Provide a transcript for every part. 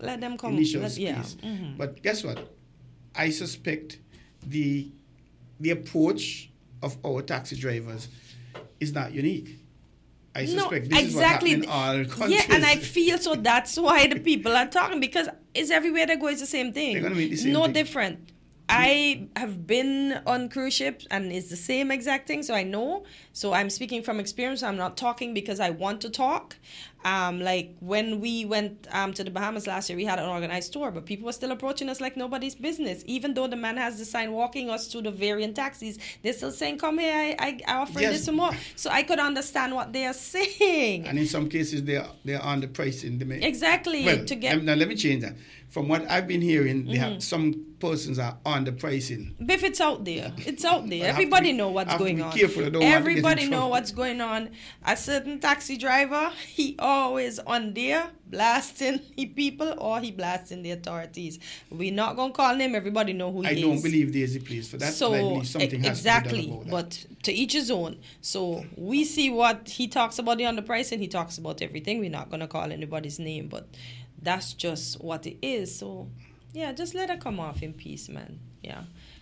let them come. initial space. But guess what? I suspect the approach of our taxi drivers is not unique. I suspect this is what happens in all countries. Yeah, and I feel so that's why the people are talking, because it's everywhere they go, it's the same thing. They're going to make the same thing. thing. Different. I have been on cruise ships and it's the same exact thing, so I know. So I'm speaking from experience. I'm not talking because I want to talk. Like when we went to the Bahamas last year, we had an organized tour, but people were still approaching us like nobody's business. Even though the man has the sign walking us to the variant taxis, they're still saying, come here, I offer this some more. So I could understand what they are saying. And in some cases, they're on the pricing. Exactly. Now let me change that. From what I've been hearing, they have some persons are on the pricing. Biff, it's out there. It's out there. Everybody know what's going on. Careful. Everybody know what's going on. A certain taxi driver, he always on there blasting the people or he blasting the authorities. We're not going to call him. Everybody know who he is. I don't believe there's a place for that. So, I believe something has to be done about that. But to each his own. So we see what he talks about the underprice and he talks about everything. We're not going to call anybody's name, but that's just what it is. So, yeah, just let her come off in peace, man. Yeah.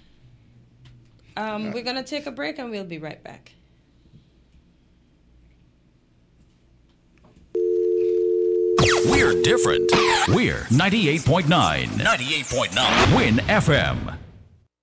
We're going to take a break and we'll be right back. We're different. We're 98.9. 98.9. Win FM.